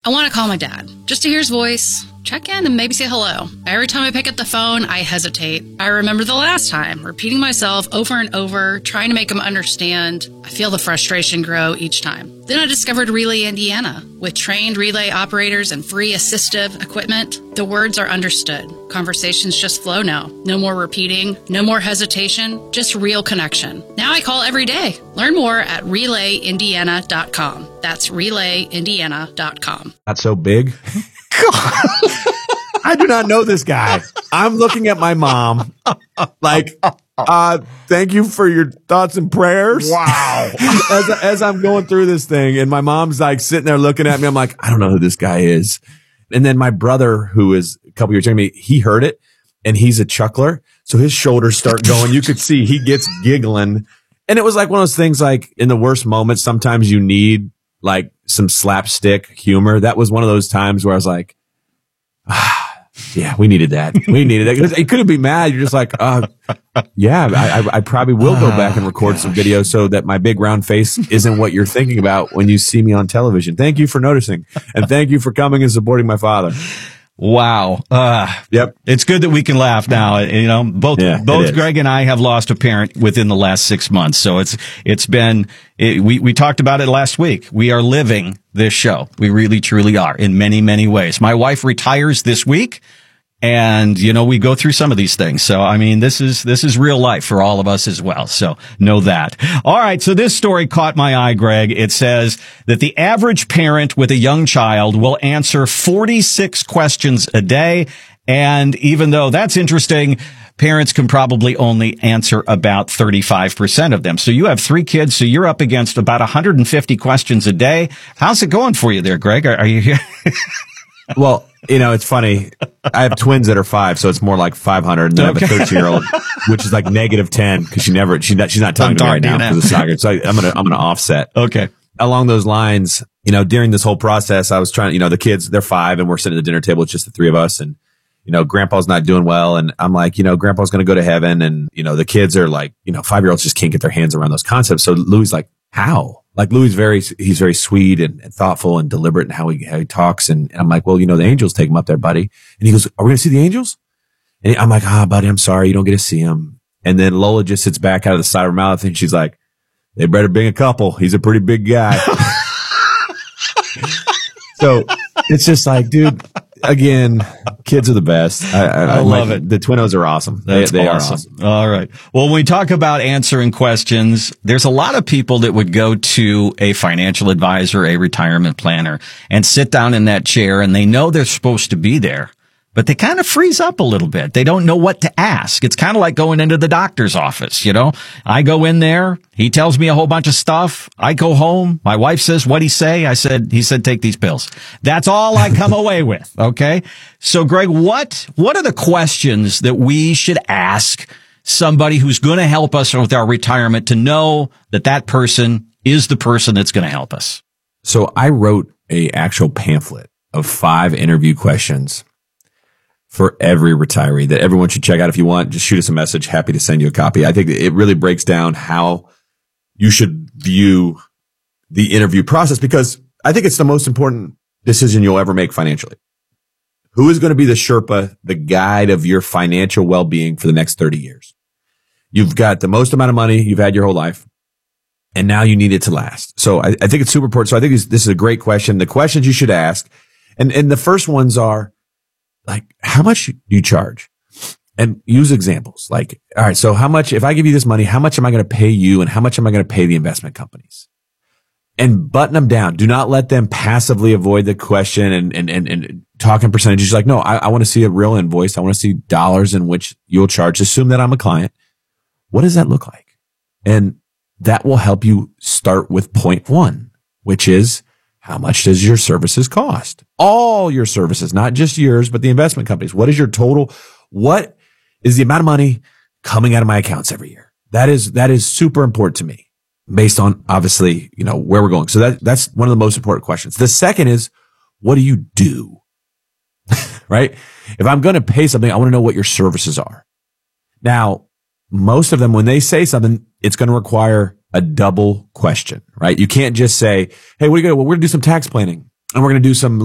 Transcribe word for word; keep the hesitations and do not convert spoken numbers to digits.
I want to call my dad just to hear his voice, check in, and maybe say hello. Every time I pick up the phone, I hesitate. I remember the last time, repeating myself over and over, trying to make him understand. I feel the frustration grow each time. Then I discovered Relay Indiana. With trained relay operators and free assistive equipment, the words are understood. Conversations just flow now. No more repeating, no more hesitation, just real connection. Now I call every day. Learn more at relay indiana dot com. That's relay indiana dot com. Not so big. I do not know this guy. I'm looking at my mom like, uh, thank you for your thoughts and prayers. Wow. as, as I'm going through this thing, and my mom's like sitting there looking at me. I'm like, I don't know who this guy is. And then my brother, who is a couple years younger than me, he heard it, and he's a chuckler. So his shoulders start going. You could see he gets giggling. And it was like one of those things, like in the worst moments, sometimes you need like some slapstick humor. That was one of those times where I was like, ah, yeah, we needed that. We needed that. You couldn't be mad. You're just like, uh, yeah, I, I, I probably will go back and record oh, some videos so that my big round face isn't what you're thinking about when you see me on television. Thank you for noticing. And thank you for coming and supporting my father. Wow. Uh, yep. It's good that we can laugh now. You know, both, yeah, both Greg and I have lost a parent within the last six months. So it's, it's been, it, we, we talked about it last week. We are living this show. We really, truly are in many, many ways. My wife retires this week. And, you know, we go through some of these things. So, I mean, this is, this is real life for all of us as well. So know that. All right. So this story caught my eye, Greg. It says that the average parent with a young child will answer forty-six questions a day. And even though that's interesting, parents can probably only answer about thirty-five percent of them. So you have three kids. So you're up against about one hundred fifty questions a day. How's it going for you there, Greg? Are, are you here? Well, you know, it's funny. I have twins that are five, so it's more like five hundred. And then okay. I have a thirteen year old, which is like negative ten because she never, she's not, she's not talking to me right now because of soccer. So I, I'm going to, I'm going to offset. Okay. Along those lines, you know, during this whole process, I was trying, you know, the kids, they're five and we're sitting at the dinner table. It's just the three of us. And, you know, grandpa's not doing well. And I'm like, you know, grandpa's going to go to heaven. And, you know, the kids are like, you know, five year olds just can't get their hands around those concepts. So Louis like, how? Like Louis is very, he's very sweet and, and thoughtful and deliberate in how he, how he talks. And, and I'm like, well, you know, the angels take him up there, buddy. And he goes, are we going to see the angels? And I'm like, ah, buddy, I'm sorry. You don't get to see them. And then Lola just sits back out of the side of her mouth and she's like, they better bring a couple. He's a pretty big guy. So it's just like, dude, again, kids are the best. I, I, I love my, it. The Twinnos are awesome. That's they, they awesome. are awesome. All right. Well, when we talk about answering questions, there's a lot of people that would go to a financial advisor, a retirement planner, and sit down in that chair, and they know they're supposed to be there, but they kind of freeze up a little bit. They don't know what to ask. It's kind of like going into the doctor's office, you know? I go in there, he tells me a whole bunch of stuff. I go home. My wife says, what'd he say? I said, he said, take these pills. That's all I come away with. Okay. So Greg, what, what are the questions that we should ask somebody who's going to help us with our retirement to know that that person is the person that's going to help us? So I wrote a actual pamphlet of five interview questions for every retiree that everyone should check out. If you want, just shoot us a message. Happy to send you a copy. I think it really breaks down how you should view the interview process, because I think it's the most important decision you'll ever make financially. Who is going to be the Sherpa, the guide of your financial well-being for the next thirty years? You've got the most amount of money you've had your whole life, and now you need it to last. So I, I think it's super important. So I think this, this is a great question. The questions you should ask, and, and the first ones are, like, how much do you charge? And use examples. Like, all right, so how much, if I give you this money, how much am I going to pay you and how much am I going to pay the investment companies? And button them down. Do not let them passively avoid the question and, and, and, and talk in percentages. Like, no, I, I want to see a real invoice. I want to see dollars in which you'll charge. Assume that I'm a client. What does that look like? And that will help you start with point one, which is, how much does your services cost? All your services, not just yours, but the investment companies. What is your total? What is the amount of money coming out of my accounts every year? That is, that is super important to me based on obviously, you know, where we're going. So that, that's one of the most important questions. The second is, what do you do? Right? If I'm going to pay something, I want to know what your services are. Now, most of them, when they say something, it's going to require a double question, right? You can't just say, hey, what are you going to, well, we're going to do some tax planning and we're going to do some